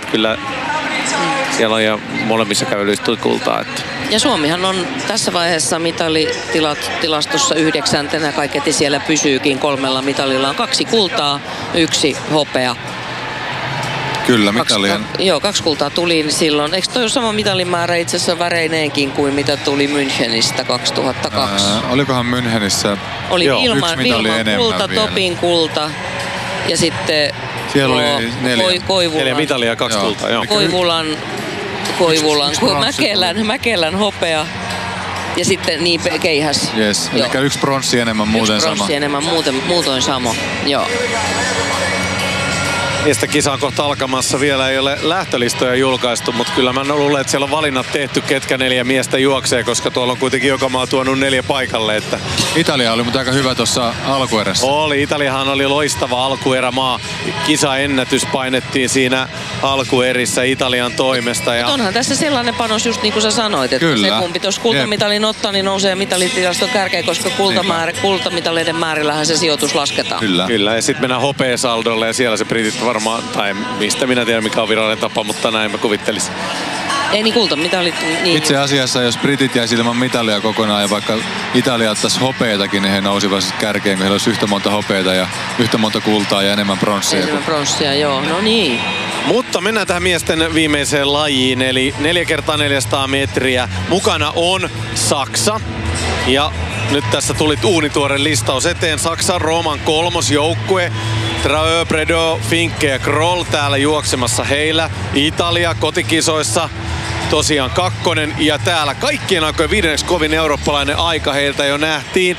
kyllä siellä on jo molemmissa kävelyissä tuli kultaa. Että. Ja Suomihan on tässä vaiheessa mitalitilastossa 9. Kaiketi siellä pysyykin 3 mitalilla. On 2 kultaa, 1 hopea. Kyllä, mitalien. 2 kultaa tuli silloin. Eikö toi ole sama mitalimäärä itse asiassa väreineenkin kuin mitä tuli Münchenistä 2002? Olikohan Münchenissä oli ilman kulta, vielä. Topin kulta ja sitten siellä oli 4. Koivulan. 4 mitalia ja 2 kultaa, joo. Koivulan Mäkelän hopea ja sitten niin keihäs. Yes, eli 1 pronssi enemmän muuten sama. 1 pronssi enemmän muutoin sama, joo. Miestä kisa on kohta alkamassa. Vielä ei ole lähtölistoja julkaistu, mutta kyllä mä luulen, että siellä on valinnat tehty, ketkä 4 miestä juoksee, koska tuolla on kuitenkin joka maa tuonut 4 paikalle. Että Italia oli mutta aika hyvä tuossa alkuerässä. Italiahan oli loistava alkuerämaa. Kisaennätys painettiin siinä alkuerissä Italian toimesta. Ja onhan tässä sellainen panos just niin kuin sä sanoit, että kyllä. Se kumpi tuossa kultamitalin ottaa, niin nousee mitalitilaston kärkeen, koska kultamitaleiden määrillähän se sijoitus lasketaan. Kyllä, ja sitten mennään hopeasaldolle ja siellä se britit varmaan, tai mistä minä tiedän mikä on virallinen tapa, mutta näin mä kuvittelisin. Ei niin kultamitalit. Niin. Itse asiassa jos britit jäisi ilman mitalia kokonaan ja vaikka Italia ottaisi hopeitakin, niin he nousivat kärkeen, kun heillä olisi yhtä monta hopeita ja yhtä monta kultaa ja enemmän pronssia. Enemmän pronssia, joo. No niin. Mutta mennään tähän miesten viimeiseen lajiin, eli 4x400 metriä. Mukana on Saksa ja nyt tässä tuli uunituore listaus eteen. Saksan Rooman 3. joukkue. Traoré, Bredo, Finke ja Kroll täällä juoksemassa heillä. Italia kotikisoissa tosiaan 2. ja täällä kaikkien aikojen 5. kovin eurooppalainen aika heiltä jo nähtiin.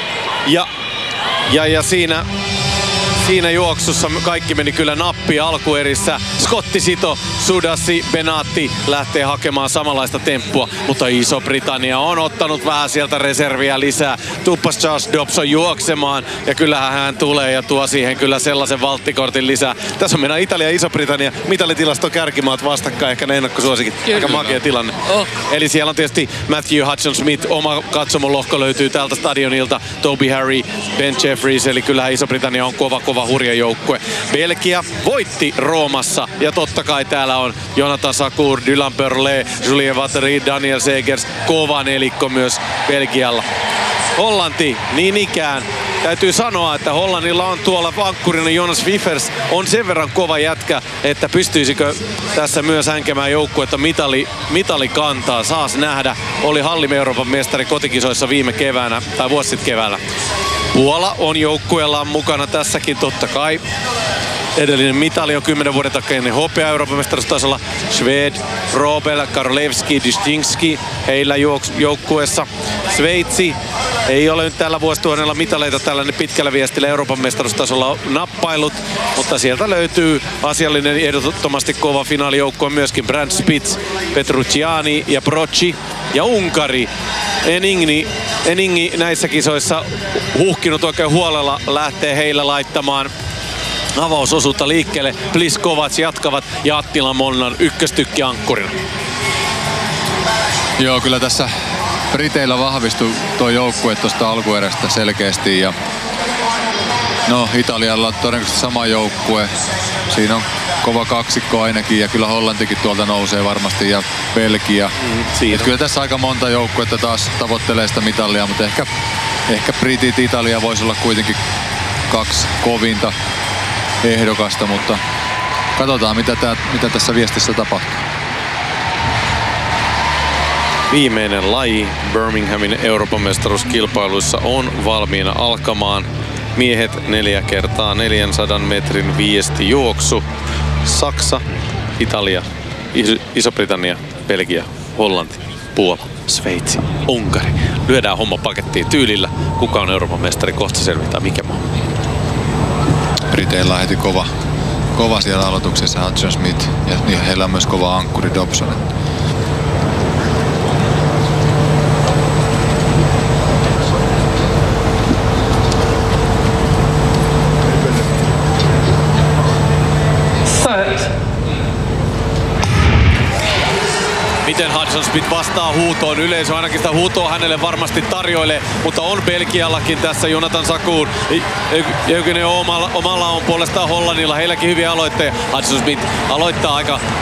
Ja siinä juoksussa kaikki meni kyllä nappi alkuerissä. Scotti Sito, Sudassi, Benatti lähtee hakemaan samanlaista temppua, mutta Iso-Britannia on ottanut vähän sieltä reserviä lisää. Tuppas Charles Dobson juoksemaan ja kyllähän hän tulee ja tuo siihen kyllä sellaisen valttikortin lisää. Tässä on meidän Italia ja Iso-Britannia mitalitilaston kärkimaat vastakkain, ehkä ne ennakkosuosikin. Aika makea tilanne. Eli siellä on tietysti Matthew Hudson-Smith, oma katsomolohko löytyy tältä stadionilta. Toby Harry, Ben Jeffries, eli kyllähän Iso-Britannia on kova hurja joukkue. Belgia voitti Roomassa ja totta kai täällä on Jonathan Sakur, Dylan Perlet, Julien Valtteri, Daniel Segers, kova nelikko myös Belgialla. Hollanti niin ikään. Täytyy sanoa, että Hollannilla on tuolla vankkurina Jonas Wiffers on sen verran kova jätkä, että pystyisikö tässä myös hänkemään joukkuetta mitali kantaa. Saas nähdä. Oli Hallim Euroopan mestari kotikisoissa viime keväänä tai vuosi sitten keväällä. Puola on joukkueellaan mukana tässäkin totta kai. Edellinen mitali on 10 vuoden takainen hopea Euroopan mestaruustasolla. Sved, Robel, Karolevski, Dystinski heillä joukkueessa. Sveitsi ei ole nyt tällä vuosituhannella mitaleita tällainen pitkällä viestillä Euroopan mestaruustasolla nappailut, mutta sieltä löytyy asiallinen ehdottomasti kova finaalijoukkue myöskin Brand Spitz, Petrucciani ja Brocci ja Unkari. Eninghi näissä kisoissa huhkinut oikein huolella lähtee heillä laittamaan avausosuutta liikkeelle. Pliskovat jatkavat ja Attila Molnar ykköstykki ankkurina. Joo, kyllä tässä Briteillä vahvistui tuo joukkue tuosta alkuerästä selkeästi ja no Italialla on todennäköisesti sama joukkue. Siinä on kova kaksikko ainakin ja kyllä Hollantikin tuolta nousee varmasti ja Belgia. Kyllä tässä aika monta joukkuetta taas tavoittelee sitä mitalia, mutta ehkä Britit, Italia voisi olla kuitenkin 2 kovinta ehdokasta, mutta katsotaan mitä tässä viestissä tapahtuu. Viimeinen laji Birminghamin Euroopan mestaruuskilpailuissa on valmiina alkamaan. Miehet 4x400 metrin viestijuoksu. Saksa, Italia, Iso-Britannia, Belgia, Hollanti, Puola, Sveitsi, Unkari. Lyödään homma pakettiin tyylillä. Kuka on Euroopan mestari? Kohta selvitään mikä maa. Briteillä on heti kova siellä aloituksessa Hudson Smith ja heillä on myös kova ankkuri Dobson. Miten Hudson Smith vastaa huutoon? Yleisö ainakin sitä huutoa hänelle varmasti tarjoilee, mutta on Belgiallakin tässä Jonathan Sakur. Jökynen omalla on puolestaan Hollannilla. Heilläkin hyviä aloitteita. Hudson Smith aloittaa aika